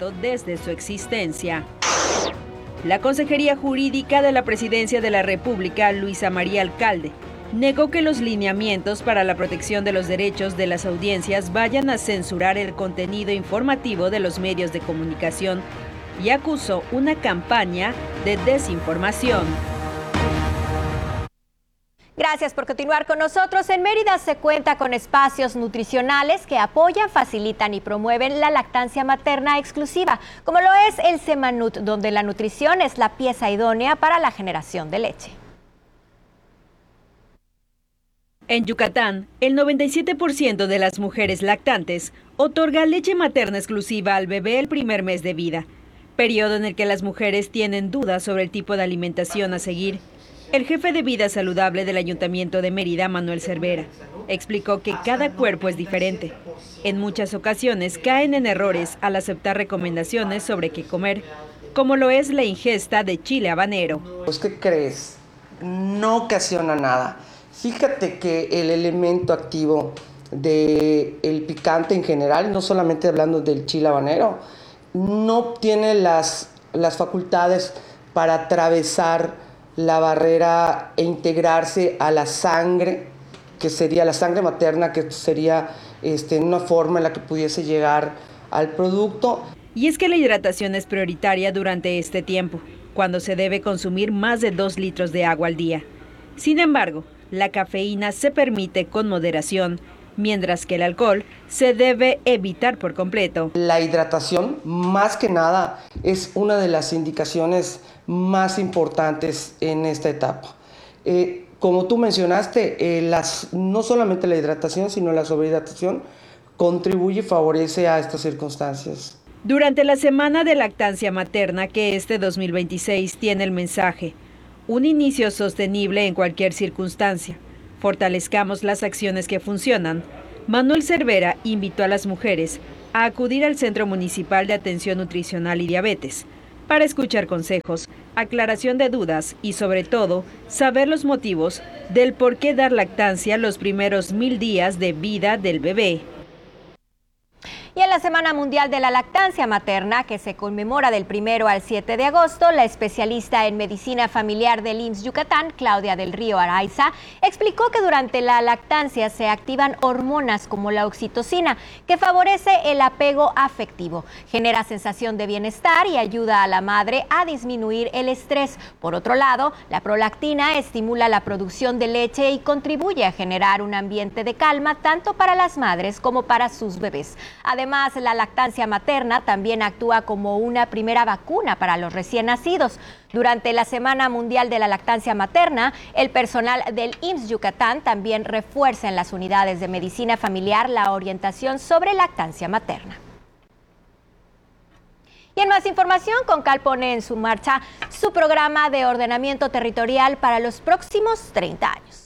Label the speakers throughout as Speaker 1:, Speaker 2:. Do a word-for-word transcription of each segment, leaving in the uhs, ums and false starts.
Speaker 1: negado desde su existencia. La Consejería Jurídica de la Presidencia de la República, Luisa María Alcalde, negó que los lineamientos para la protección de los derechos de las audiencias vayan a censurar el contenido informativo de los medios de comunicación y acusó una campaña de desinformación.
Speaker 2: Gracias por continuar con nosotros. En Mérida se cuenta con espacios nutricionales que apoyan, facilitan y promueven la lactancia materna exclusiva, como lo es el Semanut, donde la nutrición es la pieza idónea para la generación de leche.
Speaker 1: En Yucatán, el noventa y siete por ciento de las mujeres lactantes otorga leche materna exclusiva al bebé el primer mes de vida, periodo en el que las mujeres tienen dudas sobre el tipo de alimentación a seguir. El jefe de Vida Saludable del Ayuntamiento de Mérida, Manuel Cervera, explicó que cada cuerpo es diferente. En muchas ocasiones caen en errores al aceptar recomendaciones sobre qué comer, como lo es la ingesta de chile habanero.
Speaker 3: Pues, ¿qué crees? No ocasiona nada. Fíjate que el elemento activo del picante en general, no solamente hablando del chile habanero, no tiene las, las facultades para atravesar la barrera e integrarse a la sangre, que sería la sangre materna, que sería este, una forma en la que pudiese llegar al producto.
Speaker 1: Y es que la hidratación es prioritaria durante este tiempo, cuando se debe consumir más de dos litros de agua al día. Sin embargo, la cafeína se permite con moderación, mientras que el alcohol se debe evitar por completo.
Speaker 3: La hidratación, más que nada, es una de las indicaciones más importantes en esta etapa. Eh, como tú mencionaste, eh, las, no solamente la hidratación, sino la sobrehidratación contribuye y favorece a estas circunstancias.
Speaker 1: Durante la Semana de Lactancia Materna, que este dos mil veintiséis tiene el mensaje: un inicio sostenible en cualquier circunstancia. Fortalezcamos las acciones que funcionan. Manuel Cervera invitó a las mujeres a acudir al Centro Municipal de Atención Nutricional y Diabetes para escuchar consejos, aclaración de dudas y, sobre todo, saber los motivos del por qué dar lactancia los primeros mil días de vida del bebé.
Speaker 2: Y en la Semana Mundial de la Lactancia Materna, que se conmemora del primero al siete de agosto, la especialista en medicina familiar del I M S S Yucatán, Claudia del Río Araiza, explicó que durante la lactancia se activan hormonas como la oxitocina, que favorece el apego afectivo, genera sensación de bienestar y ayuda a la madre a disminuir el estrés. Por otro lado, la prolactina estimula la producción de leche y contribuye a generar un ambiente de calma tanto para las madres como para sus bebés. Además, Además, la lactancia materna también actúa como una primera vacuna para los recién nacidos. Durante la Semana Mundial de la Lactancia Materna, el personal del I M S S Yucatán también refuerza en las unidades de medicina familiar la orientación sobre lactancia materna. Y en más información, Concal pone en su marcha su programa de ordenamiento territorial para los próximos treinta años.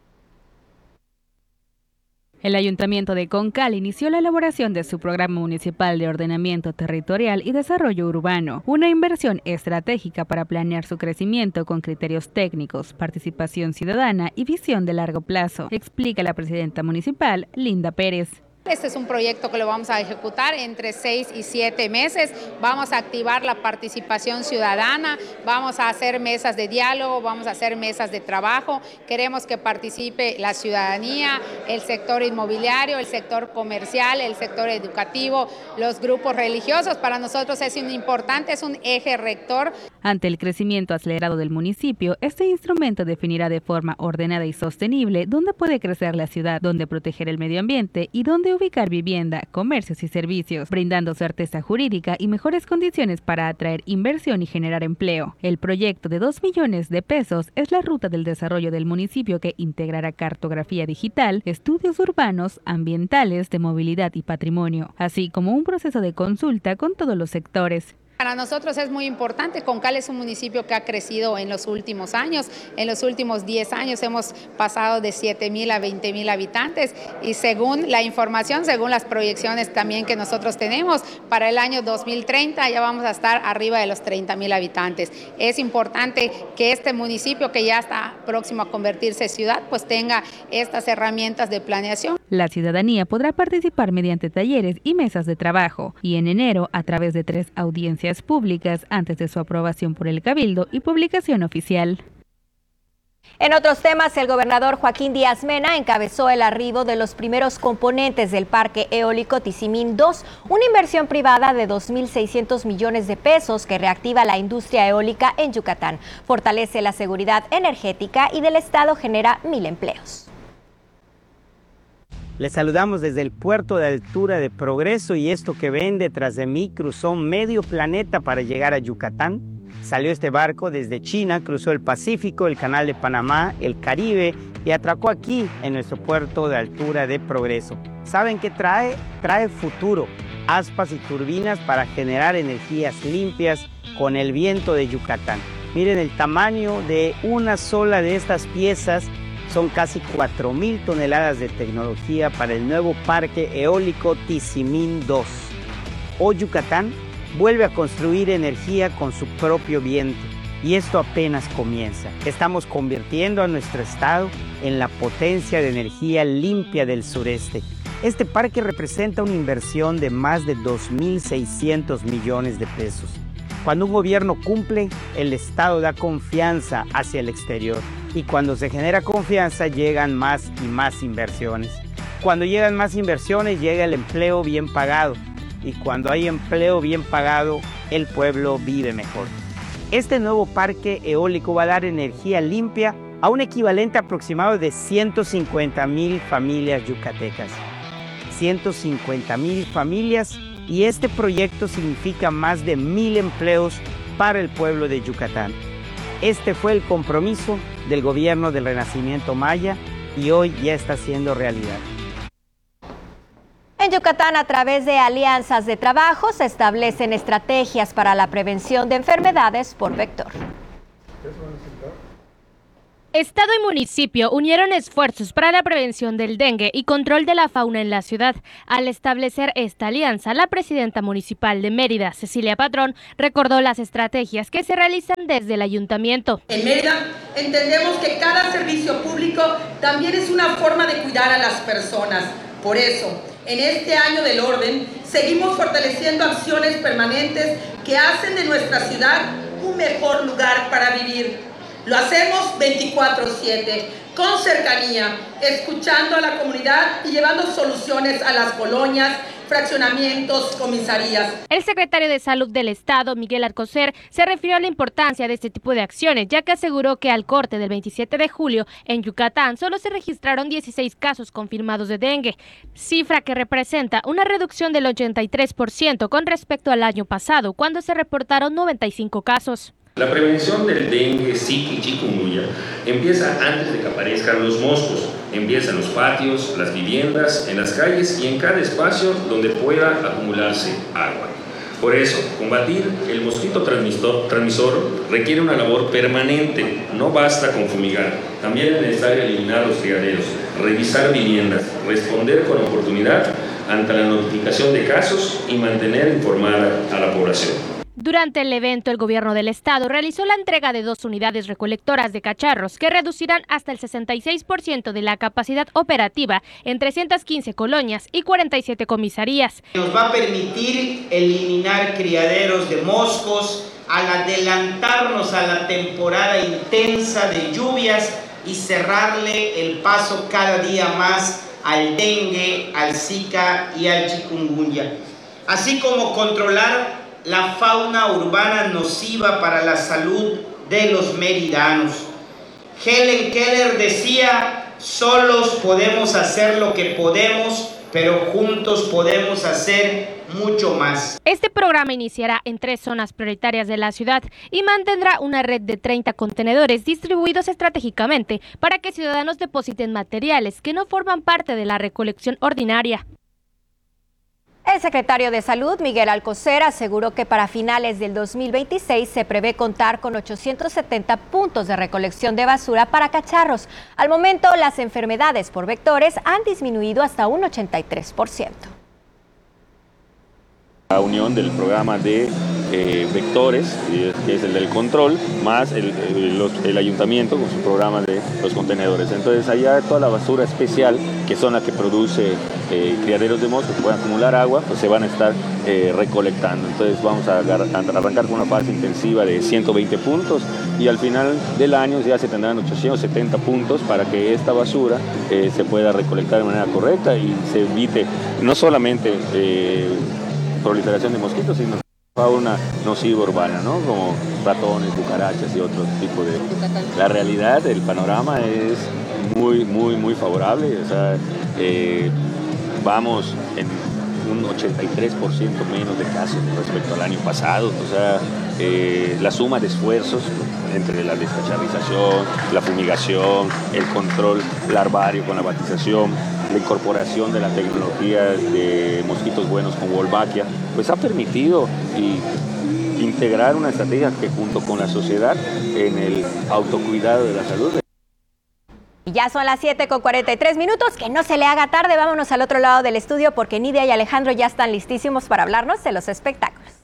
Speaker 4: El Ayuntamiento de Concal inició la elaboración de su Programa Municipal de Ordenamiento Territorial y Desarrollo Urbano, una inversión estratégica para planear su crecimiento con criterios técnicos, participación ciudadana y visión de largo plazo, explica la presidenta municipal, Linda Pérez.
Speaker 5: Este es un proyecto que lo vamos a ejecutar entre seis y siete meses. Vamos a activar la participación ciudadana, vamos a hacer mesas de diálogo, vamos a hacer mesas de trabajo. Queremos que participe la ciudadanía, el sector inmobiliario, el sector comercial, el sector educativo, los grupos religiosos. Para nosotros es un importante, es un eje rector.
Speaker 4: Ante el crecimiento acelerado del municipio, este instrumento definirá de forma ordenada y sostenible dónde puede crecer la ciudad, dónde proteger el medio ambiente y dónde ubicar vivienda, comercios y servicios, brindando certeza jurídica y mejores condiciones para atraer inversión y generar empleo. El proyecto de dos millones de pesos es la ruta del desarrollo del municipio que integrará cartografía digital, estudios urbanos, ambientales, de movilidad y patrimonio, así como un proceso de consulta con todos los sectores.
Speaker 5: Para nosotros es muy importante. Concal es un municipio que ha crecido en los últimos años. En los últimos diez años hemos pasado de siete mil a veinte mil habitantes y según la información, según las proyecciones también que nosotros tenemos, para el año dos mil treinta ya vamos a estar arriba de los treinta mil habitantes. Es importante que este municipio, que ya está próximo a convertirse en ciudad, pues tenga estas herramientas de planeación.
Speaker 4: La ciudadanía podrá participar mediante talleres y mesas de trabajo, y en enero a través de tres audiencias públicas antes de su aprobación por el Cabildo y publicación oficial.
Speaker 2: En otros temas, el gobernador Joaquín Díaz Mena encabezó el arribo de los primeros componentes del Parque Eólico Tizimín dos, una inversión privada de dos mil seiscientos millones de pesos que reactiva la industria eólica en Yucatán, fortalece la seguridad energética y del estado genera mil empleos.
Speaker 6: Les saludamos desde el puerto de altura de Progreso y esto que ven detrás de mí cruzó medio planeta para llegar a Yucatán. Salió este barco desde China, cruzó el Pacífico, el Canal de Panamá, el Caribe y atracó aquí en nuestro puerto de altura de Progreso. ¿Saben qué trae? Trae futuro, aspas y turbinas para generar energías limpias con el viento de Yucatán. Miren el tamaño de una sola de estas piezas. Son casi cuatro mil toneladas de tecnología para el nuevo Parque Eólico Tizimín dos. Hoy Yucatán vuelve a construir energía con su propio viento y esto apenas comienza. Estamos convirtiendo a nuestro estado en la potencia de energía limpia del sureste. Este parque representa una inversión de más de dos mil seiscientos millones de pesos. Cuando un gobierno cumple, el estado da confianza hacia el exterior. Y cuando se genera confianza, llegan más y más inversiones. Cuando llegan más inversiones, llega el empleo bien pagado. Y cuando hay empleo bien pagado, el pueblo vive mejor. Este nuevo parque eólico va a dar energía limpia a un equivalente aproximado de ciento cincuenta mil familias yucatecas. ciento cincuenta mil familias, y este proyecto significa más de mil empleos para el pueblo de Yucatán. Este fue el compromiso del gobierno del Renacimiento Maya y hoy ya está siendo realidad.
Speaker 2: En Yucatán, a través de alianzas de trabajo, se establecen estrategias para la prevención de enfermedades por vector.
Speaker 7: Estado y municipio unieron esfuerzos para la prevención del dengue y control de la fauna en la ciudad. Al establecer esta alianza, la presidenta municipal de Mérida, Cecilia Patrón, recordó las estrategias que se realizan desde el ayuntamiento.
Speaker 8: En Mérida entendemos que cada servicio público también es una forma de cuidar a las personas. Por eso, en este año del orden, seguimos fortaleciendo acciones permanentes que hacen de nuestra ciudad un mejor lugar para vivir. Lo hacemos veinticuatro siete, con cercanía, escuchando a la comunidad y llevando soluciones a las colonias, fraccionamientos, comisarías.
Speaker 7: El secretario de Salud del Estado, Miguel Alcocer, se refirió a la importancia de este tipo de acciones, ya que aseguró que al corte del veintisiete de julio, en Yucatán, solo se registraron dieciséis casos confirmados de dengue, cifra que representa una reducción del ochenta y tres por ciento con respecto al año pasado, cuando se reportaron noventa y cinco casos.
Speaker 9: La prevención del dengue, zika y chikungunya empieza antes de que aparezcan los moscos. Empieza en los patios, las viviendas, en las calles y en cada espacio donde pueda acumularse agua. Por eso, combatir el mosquito transmisor, transmisor requiere una labor permanente. No basta con fumigar. También es necesario eliminar los criaderos, revisar viviendas, responder con oportunidad ante la notificación de casos y mantener informada a la población.
Speaker 7: Durante el evento, el gobierno del estado realizó la entrega de dos unidades recolectoras de cacharros que reducirán hasta el sesenta y seis por ciento de la capacidad operativa en trescientas quince colonias y cuarenta y siete comisarías.
Speaker 10: Nos va a permitir eliminar criaderos de moscos al adelantarnos a la temporada intensa de lluvias y cerrarle el paso cada día más al dengue, al zika y al chikungunya, así como controlar la fauna urbana nociva para la salud de los meridanos. Helen Keller decía, solos podemos hacer lo que podemos, pero juntos podemos hacer mucho más.
Speaker 7: Este programa iniciará en tres zonas prioritarias de la ciudad y mantendrá una red de treinta contenedores distribuidos estratégicamente para que ciudadanos depositen materiales que no forman parte de la recolección ordinaria.
Speaker 2: El secretario de Salud, Miguel Alcocer, aseguró que para finales del dos mil veintiséis se prevé contar con ochocientos setenta puntos de recolección de basura para cacharros. Al momento, las enfermedades por vectores han disminuido hasta un ochenta y tres por ciento.
Speaker 11: La unión del programa de eh, vectores, que es el del control, más el, el, los, el ayuntamiento con su programa de los contenedores. Entonces allá toda la basura especial, que son las que produce eh, criaderos de moscos que pueden acumular agua, pues se van a estar eh, recolectando. Entonces vamos a, a arrancar con una fase intensiva de ciento veinte puntos y al final del año ya se tendrán ochocientos setenta puntos para que esta basura eh, se pueda recolectar de manera correcta y se evite no solamente eh, proliferación de mosquitos, sino fauna nociva urbana, ¿no? Como ratones, cucarachas y otro tipo de... La realidad, el panorama es muy, muy, muy favorable. O sea, eh, vamos en un ochenta y tres por ciento menos de casos respecto al año pasado. O sea, eh, la suma de esfuerzos entre la descacharrización, la fumigación, el control larvario con la batización, la incorporación de la tecnología de mosquitos buenos con Wolbachia, pues ha permitido y integrar una estrategia que junto con la sociedad en el autocuidado de la salud.
Speaker 2: Ya son las siete con cuarenta y tres minutos, que no se le haga tarde, vámonos al otro lado del estudio porque Nidia y Alejandro ya están listísimos para hablarnos de los espectáculos.